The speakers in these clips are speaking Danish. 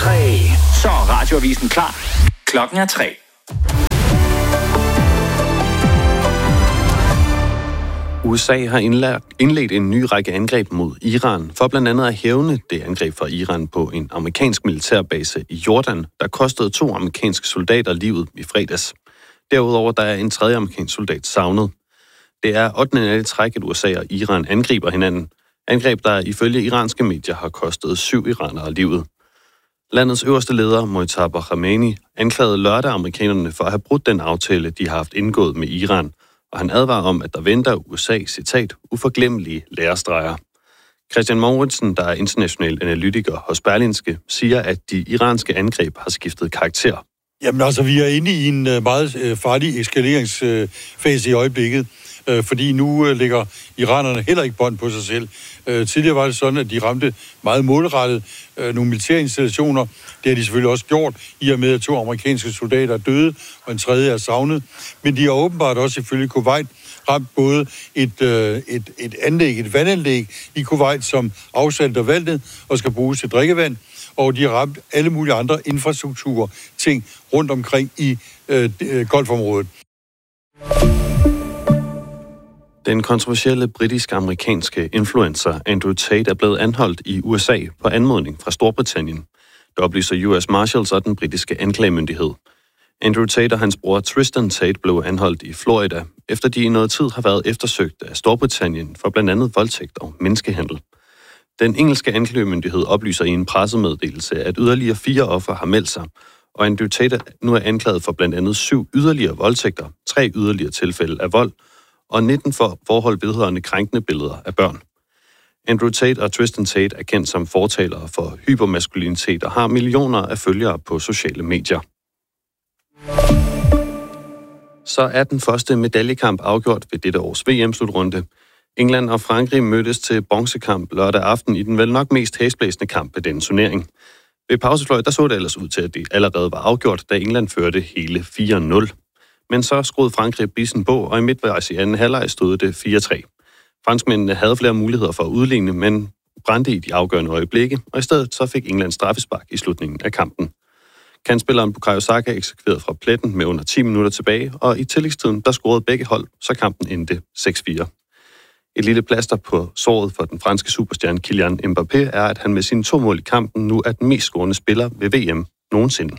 3. Så er radioavisen klar. Klokken er 3. USA har indledt en ny række angreb mod Iran, for blandt andet at hævne det angreb fra Iran på en amerikansk militærbase i Jordan, der kostede 2 amerikanske soldater livet i fredags. Derudover der er en 3. amerikansk soldat savnet. Det er 8. nat i træk, at USA og Iran angriber hinanden. Angreb, der ifølge iranske medier har kostet 7 iranere livet. Landets øverste leder, Mojtaba Khamenei, anklagede lørdag amerikanerne for at have brudt den aftale, de har haft indgået med Iran, og han advarer om, at der venter USA, citat, uforglemmelige lærestreger. Christian Mouritsen, der er international analytiker hos Berlingske, siger, at de iranske angreb har skiftet karakter. Jamen altså, vi er inde i en meget farlig eskaleringsfase i øjeblikket, fordi nu lægger iranerne heller ikke bånd på sig selv. Tidligere var det sådan, at de ramte meget målrettet nogle militære installationer. Det har de selvfølgelig også gjort, i og med at 2 amerikanske soldater er døde, og en 3. er savnet. Men de har åbenbart også ifølge Kuwait ramt både et vandanlæg i Kuwait, som afsalter vandet og skal bruges til drikkevand, og de har ramt alle mulige andre infrastrukturting rundt omkring i Golfområdet. Den kontroversielle britisk-amerikanske influencer Andrew Tate er blevet anholdt i USA på anmodning fra Storbritannien. Det oplyser US Marshals og den britiske anklagemyndighed. Andrew Tate og hans bror Tristan Tate blev anholdt i Florida, efter de i noget tid har været eftersøgt af Storbritannien for blandt andet voldtægt og menneskehandel. Den engelske anklagemyndighed oplyser i en pressemeddelelse, at yderligere 4 ofre har meldt sig, og Andrew Tate nu er anklaget for blandt andet 7 yderligere voldtægter, 3 yderligere tilfælde af vold, og 19 forhold vedrørende krænkende billeder af børn. Andrew Tate og Tristan Tate er kendt som fortalere for hypermaskulinitet og har millioner af følgere på sociale medier. Så er den første medaljekamp afgjort ved dette års VM-slutrunde. England og Frankrig mødtes til bronzekamp lørdag aften i den vel nok mest hæsblæsende kamp ved denne turnering. Ved pausefløjt der så det ellers ud til, at det allerede var afgjort, da England førte hele 4-0. Men så skruede Frankrig bissen på, og i midtvejs i anden halvleg stod det 4-3. Franskmændene havde flere muligheder for at udligne, men brændte i de afgørende øjeblikke, og i stedet så fik England straffespark i slutningen af kampen. Kantspilleren Bukayo Saka eksekverede fra pletten med under 10 minutter tilbage, og i tillægstiden der scorede begge hold, så kampen endte 6-4. Et lille plaster på såret for den franske superstjerne Kylian Mbappé er, at han med sine 2 mål i kampen nu er den mest scorende spiller ved VM nogensinde.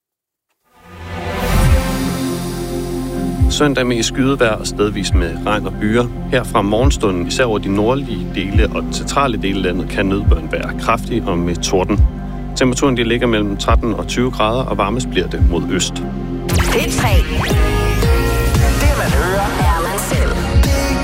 Søndag med skydevejr og stedvis med regn og byer. Her fra morgenstunden, især over de nordlige dele og centrale dele af landet, kan nedbøren være kraftig og med torden. Temperaturen ligger mellem 13 og 20 grader, og varmest bliver det mod øst. Det er 3.